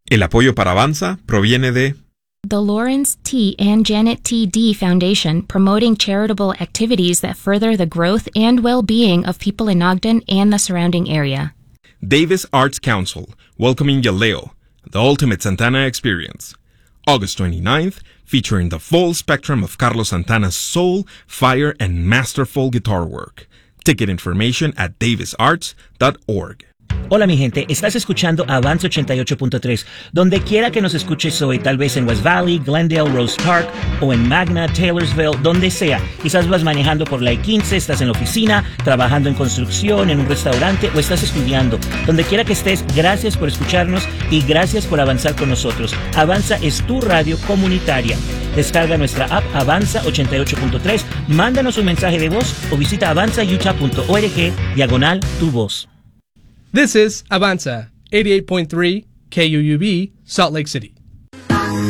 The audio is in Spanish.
El apoyo para Avanza proviene de The Lawrence T. and Janet T. Dee Foundation, promoting charitable activities that further the growth and well-being of people in Ogden and the surrounding area. Davis Arts Council, welcoming Yaleo, the ultimate Santana experience. August 29th, featuring the full spectrum of Carlos Santana's soul, fire, and masterful guitar work. Ticket information at davisarts.org. Hola mi gente, estás escuchando Avanza 88.3. Donde quiera que nos escuches hoy, tal vez en West Valley, Glendale, Rose Park o en Magna, Taylorsville, donde sea. Quizás vas manejando por la I-15, estás en la oficina, trabajando en construcción, en un restaurante o estás estudiando. Donde quiera que estés, gracias por escucharnos y gracias por avanzar con nosotros. Avanza es tu radio comunitaria. Descarga nuestra app Avanza 88.3, mándanos un mensaje de voz o visita avanzautah.org/tu voz. This is Avanza, 88.3 KUUB, Salt Lake City.